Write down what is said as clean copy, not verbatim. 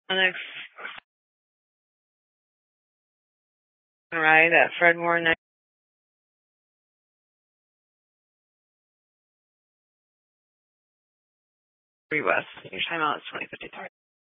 The next ride at Fredmore next. West. Your timeout is 20:53.